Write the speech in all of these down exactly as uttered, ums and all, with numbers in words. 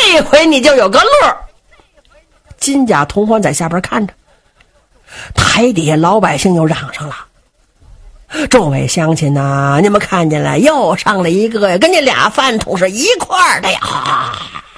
这回你就有个乐。金甲同欢在下边看着，台底下老百姓又嚷上了：众位乡亲呐、啊，你们看见了，又上了一个呀，跟你俩饭桶是一块儿的呀！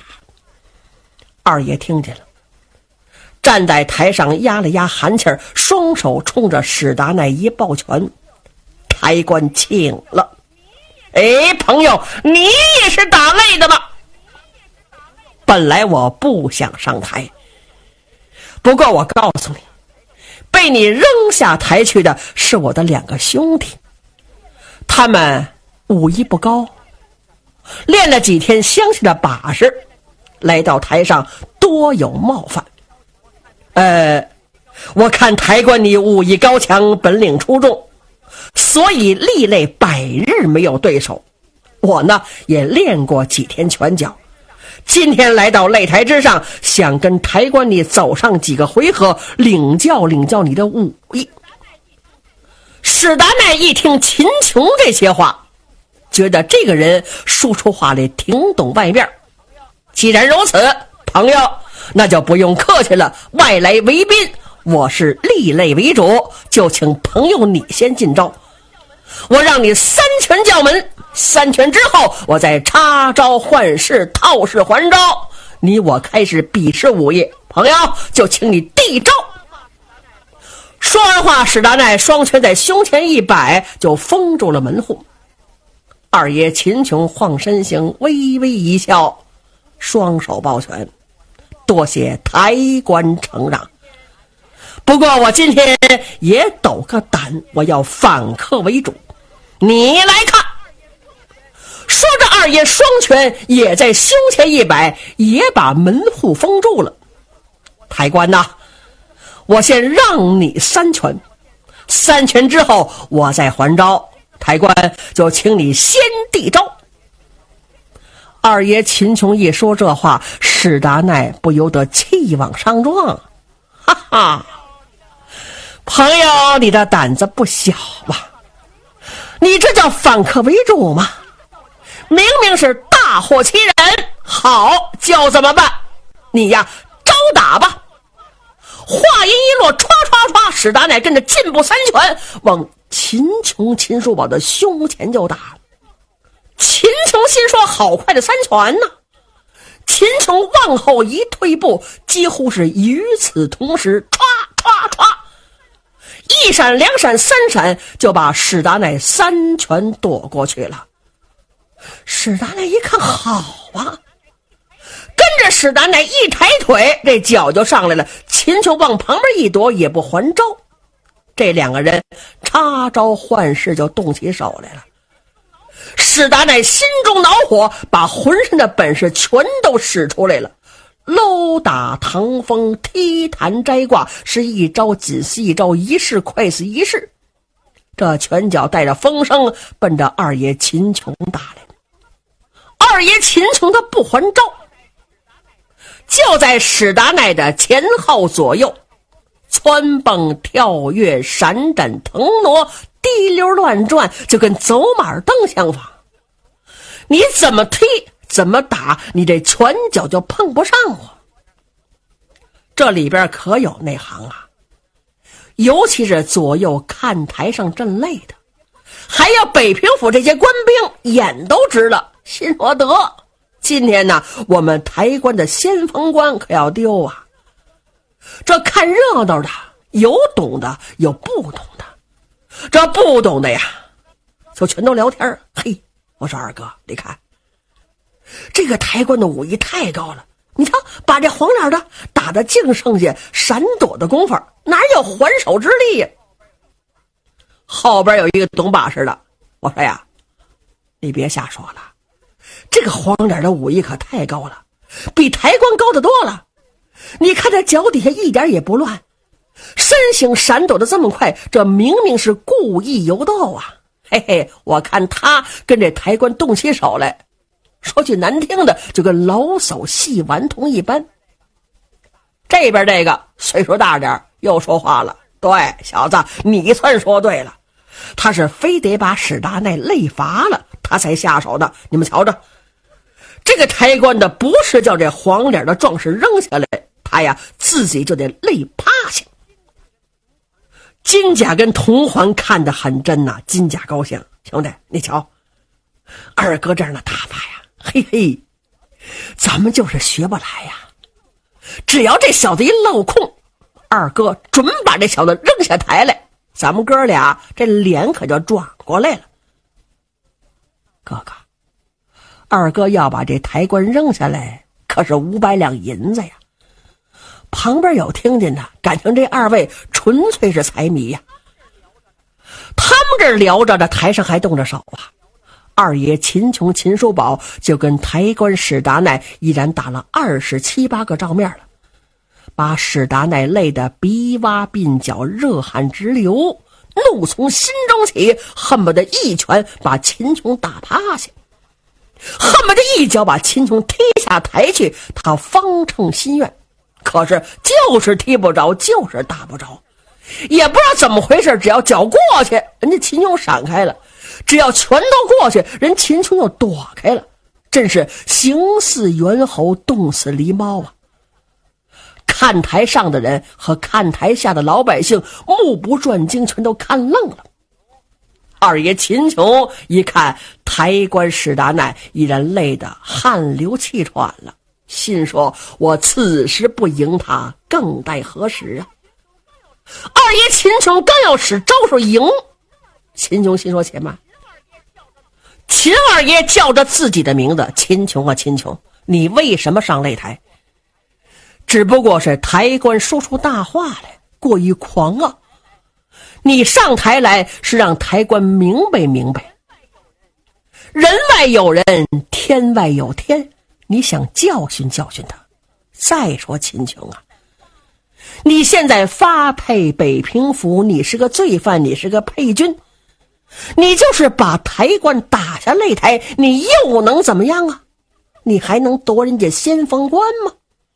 二爷听见了，站在台上压了压寒气儿，双手冲着史达奈一抱拳：台官请了。哎，朋友，你也是打擂的吗？本来我不想上台，不过我告诉你，被你扔下台去的是我的两个兄弟，他们武艺不高，练了几天乡下的把式，来到台上多有冒犯。呃，我看台官你武艺高强，本领出众，所以历累百日没有对手。我呢也练过几天拳脚，今天来到擂台之上，想跟台官你走上几个回合，领教领教你的武艺。史达奈一听秦琼这些话，觉得这个人说出话来挺懂外面。既然如此，朋友，那就不用客气了，外来为宾，我是立擂为主，就请朋友你先进招。我让你三拳叫门，三拳之后我再插招换式套式还招，你我开始比试武艺。朋友，就请你递招。说完话，史达奈双拳在胸前一摆，就封住了门户。二爷秦琼晃身形，微微一笑，双手抱拳：多谢台官承让，不过我今天也抖个胆，我要反客为主，你来看。说着，二爷双拳也在胸前一摆，也把门户封住了。台官呐，我先让你三拳，三拳之后我再还招，台官就请你先递招。二爷秦琼一说这话，史达奈不由得气往上撞。哈哈，朋友，你的胆子不小吧？你这叫反客为主吗？明明是大祸其人，好，就这么办，你呀招打吧。话音一落，唰唰唰，史达奈跟着进步三拳往秦琼秦叔宝的胸前就打。秦琼心说，好快的三拳呢！秦琼往后一退步，几乎是与此同时，唰唰唰，一闪两闪三闪，就把史达奈三拳躲过去了。史达奈一看，好啊，跟着史达奈一抬腿，这脚就上来了。秦琼往旁边一躲，也不还招。这两个人插招换式就动起手来了。史达奈心中恼火，把浑身的本事全都使出来了，搂打唐风，踢弹摘挂，是一招紧似一招，一式快似一式。这拳脚带着风声，奔着二爷秦琼打来。二爷秦琼他不还招，就在史达奈的前后左右蹿蹦跳跃，闪展腾挪，滴溜乱转，就跟走马灯相仿。你怎么踢怎么打，你这拳脚就碰不上我。这里边可有内行啊，尤其是左右看台上阵擂的，还有北平府这些官兵，眼都直了，心说得，今天呢我们台官的先锋官可要丢啊。这看热闹的有懂的有不懂的，这不懂的呀就全都聊天。嘿，我说二哥，你看这个台官的武艺太高了，你瞧把这黄脸的打得净剩下闪躲的功夫，哪有还手之力呀？后边有一个懂把式的，我说呀，你别瞎说了，这个黄脸的武艺可太高了，比台官高得多了。你看这脚底下一点也不乱，身形闪躲的这么快，这明明是故意游斗啊！嘿嘿，我看他跟这台官动起手来，说句难听的，就跟老叟戏顽童一般。这边这个岁数大点又说话了，对，小子，你算说对了，他是非得把史达奈累乏了他才下手的。你们瞧着，这这个抬棺的不是叫这黄脸的壮士扔下来，他呀自己就得累趴下。金甲跟同环看得很真呐、啊，金甲高兴，兄弟你瞧，二哥这样的打法呀，嘿嘿，咱们就是学不来呀。只要这小子一落空，二哥准把这小子扔下台来，咱们哥俩这脸可就转过来了。哥哥，二哥要把这抬棺扔下来，可是五百两银子呀。旁边有听见的，感情这二位纯粹是财迷呀。他们这聊着的，台上还动着手啊。二爷秦琼、秦叔宝就跟抬棺史达奈依然打了二十七八个照面了，把史达奈累得鼻洼鬓角，热汗直流，怒从心中起，恨不得一拳把秦琼打趴下，恨不得一脚把秦琼踢下台去，他方成心愿。可是就是踢不着，就是打不着，也不知道怎么回事，只要脚过去，人家秦琼闪开了，只要拳头过去，人秦琼又躲开了，真是形似猿猴，动似狸猫啊。看台上的人和看台下的老百姓目不转睛，全都看愣了。二爷秦琼一看抬棺史达奈依然累得汗流气喘了，心说我此时不赢他更待何时啊。二爷秦琼刚要使招数赢，秦琼心说且慢。秦二爷叫着自己的名字，秦琼啊秦琼，你为什么上擂台？只不过是抬棺说出大话来，过于狂傲。你上台来是让抬棺明白明白，人外有人，天外有天，你想教训教训他。再说秦琼啊，你现在发配北平府，你是个罪犯，你是个配军，你就是把抬棺打下擂台，你又能怎么样啊？你还能夺人家先锋官吗？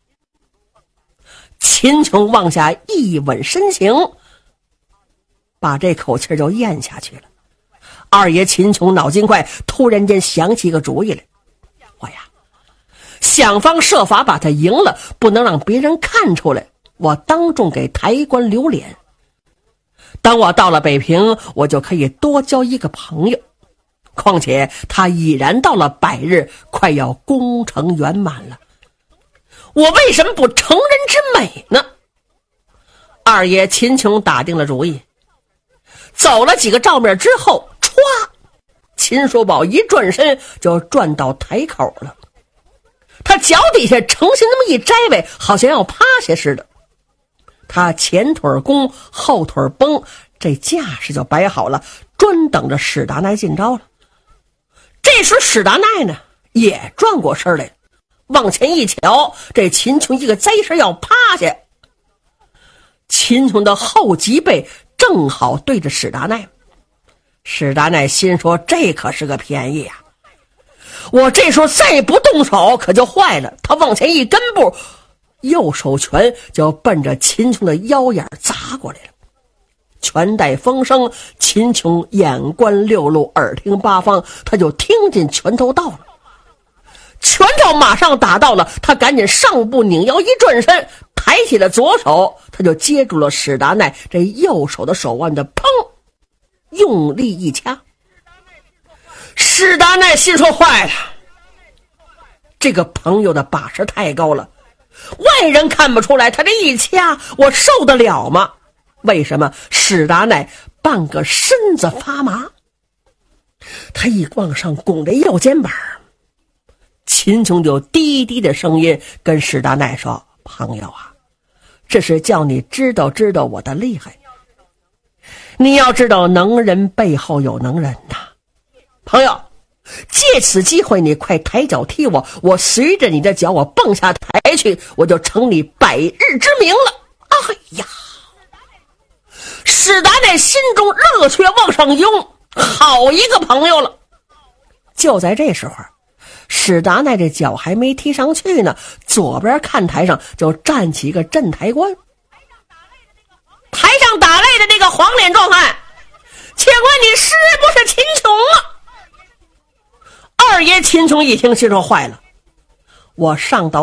秦琼往下一稳身形，把这口气就咽下去了。二爷秦琼脑筋快，突然间想起一个主意来，我呀想方设法把他赢了，不能让别人看出来，我当众给抬棺留脸。当我到了北平，我就可以多交一个朋友，况且他已然到了百日，快要功成圆满了，我为什么不成人之美呢？二爷秦琼打定了主意，走了几个照面之后，歘，秦叔宝一转身就转到台口了。他脚底下诚心那么一摘位，好像要趴下似的。他前腿弓，后腿绷，这架势就摆好了，专等着史达奈进招了。这时史达奈呢也转过身来，往前一瞧，这秦琼一个栽身要趴下，秦琼的后脊背正好对着史达奈。史达奈心说这可是个便宜啊，我这时候再不动手可就坏了。他往前一跟步，右手拳就奔着秦琼的腰眼砸过来了。拳带风声，秦琼眼观六路，耳听八方，他就听见拳头到了。拳头马上打到了，他赶紧上步拧腰一转身，抬起了左手，他就接住了史达奈这右手的手腕的砰，用力一掐。史达奈心说坏了，这个朋友的把式太高了，外人看不出来，他这一掐我受得了吗？为什么？史达奈半个身子发麻，他一往上拱着右肩膀，秦琼就低低的声音跟史达奈说，朋友啊，这是叫你知道知道我的厉害，你要知道能人背后有能人呐。朋友，借此机会你快抬脚踢我，我随着你的脚我蹦下台去，我就成你百日之名了。哎呀，史达奈心中热血往上涌，好一个朋友了。就在这时候，史达奈这脚还没踢上去呢，左边看台上就站起一个镇台官。台上打擂的那个黄脸壮汉，请问你是不是秦琼啊？二爷秦琼一听心说坏了， 我上到